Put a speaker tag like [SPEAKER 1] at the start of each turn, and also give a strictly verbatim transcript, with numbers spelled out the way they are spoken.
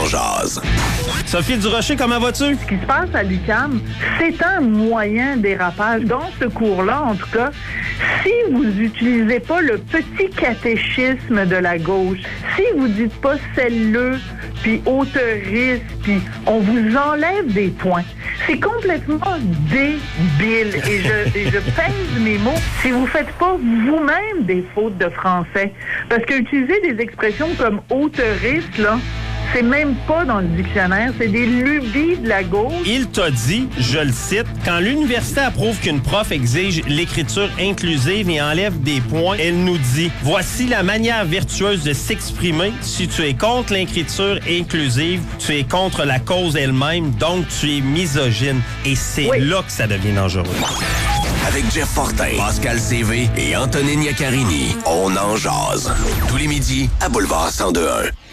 [SPEAKER 1] en jase.
[SPEAKER 2] Sophie Durocher, comment vas-tu?
[SPEAKER 3] Ce qui se passe à l'U Q A M, c'est un moyen dérapage. Dans ce cours-là, en tout cas, si vous n'utilisez pas le petit catéchisme de la gauche, si vous dites pas celle-le, puis auteuriste, puis on vous enlève des points. C'est complètement débile. Et je, et je pèse mes mots. Si vous faites pas vous-même des fautes de français, parce que utiliser des expressions comme auteuriste, là, c'est même pas dans le dictionnaire, c'est des lubies de la gauche.
[SPEAKER 2] Il t'a dit, je le cite, quand l'université approuve qu'une prof exige l'écriture inclusive et enlève des points, elle nous dit, voici la manière vertueuse de s'exprimer. Si tu es contre l'écriture inclusive, tu es contre la cause elle-même, donc tu es misogyne. Et c'est oui. là que ça devient dangereux.
[SPEAKER 1] Avec Jeff Fortin, Pascal C V et Antonine Iaccarini, on en jase. Tous les midis à Boulevard cent deux point un.